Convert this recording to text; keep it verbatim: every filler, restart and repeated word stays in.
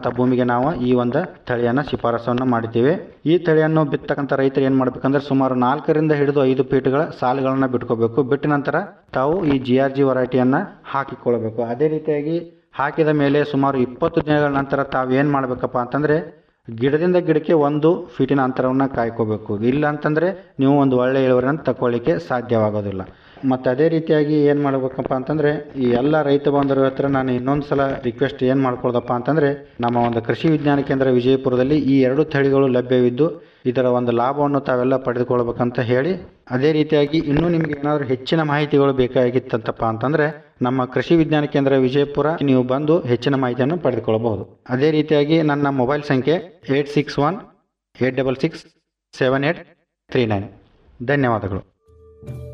ಇರ್ತಕ್ಕಂಥ ಭೂಮಿಗೆ ನಾವು ಈ ಒಂದು ತಳಿಯನ್ನು ಶಿಫಾರಸನ್ನು ಮಾಡ್ತೀವಿ. ಈ ತಳಿಯನ್ನು ಬಿತ್ತಕ್ಕಂಥ ರೈತರು ಏನು ಮಾಡ್ಬೇಕಂದ್ರೆ ಸುಮಾರು ನಾಲ್ಕರಿಂದ ಹಿಡಿದು ಐದು ಫೀಟ್ಗಳ ಸಾಲುಗಳನ್ನು ಬಿಟ್ಕೋಬೇಕು. ಬಿಟ್ಟ ನಂತರ ತಾವು ಈ ಜಿ ಆರ್ ಜಿ ವೆರೈಟಿಯನ್ನು ಹಾಕಿಕೊಳ್ಬೇಕು. ಅದೇ ರೀತಿಯಾಗಿ ಹಾಕಿದ ಮೇಲೆ ಸುಮಾರು ಇಪ್ಪತ್ತು ದಿನಗಳ ನಂತರ ತಾವು ಏನು ಮಾಡಬೇಕಪ್ಪ ಅಂತಂದರೆ ಗಿಡದಿಂದ ಗಿಡಕ್ಕೆ ಒಂದು ಫೀಟಿನ ಅಂತರವನ್ನು ಕಾಯ್ಕೋಬೇಕು. ಇಲ್ಲ ಅಂತಂದರೆ ನೀವು ಒಂದು ಒಳ್ಳೆಯ ಇಳುವರಿಯನ್ನು ತಗೊಳ್ಳಿಕ್ಕೆ ಸಾಧ್ಯವಾಗೋದಿಲ್ಲ. ಮತ್ತು ಅದೇ ರೀತಿಯಾಗಿ ಏನು ಮಾಡಬೇಕಪ್ಪ ಅಂತಂದರೆ ಈ ಎಲ್ಲ ರೈತ ಬಾಂಧವರ ಹತ್ರ ನಾನು ಇನ್ನೊಂದು ಸಲ ರಿಕ್ವೆಸ್ಟ್ ಏನು ಮಾಡ್ಕೊಳ್ಳೋದಪ್ಪ ಅಂತಂದರೆ ನಮ್ಮ ಒಂದು ಕೃಷಿ ವಿಜ್ಞಾನ ಕೇಂದ್ರ ವಿಜಯಪುರದಲ್ಲಿ ಈ ಎರಡು ತಳಿಗಳು ಲಭ್ಯವಿದ್ದು ಇದರ ಒಂದು ಲಾಭವನ್ನು ತಾವೆಲ್ಲ ಪಡೆದುಕೊಳ್ಬೇಕಂತ ಹೇಳಿ, ಅದೇ ರೀತಿಯಾಗಿ ಇನ್ನೂ ನಿಮಗೆ ಏನಾದರೂ ಹೆಚ್ಚಿನ ಮಾಹಿತಿಗಳು ಬೇಕಾಗಿತ್ತಂತಪ್ಪ ಅಂತಂದರೆ ನಮ್ಮ ಕೃಷಿ ವಿಜ್ಞಾನ ಕೇಂದ್ರ ವಿಜಯಪುರ ನೀವು ಬಂದು ಹೆಚ್ಚಿನ ಮಾಹಿತಿಯನ್ನು ಪಡೆದುಕೊಳ್ಳಬಹುದು. ಅದೇ ರೀತಿಯಾಗಿ ನನ್ನ ಮೊಬೈಲ್ ಸಂಖ್ಯೆ eight six one eight double six seven eight three nine. ಧನ್ಯವಾದಗಳು.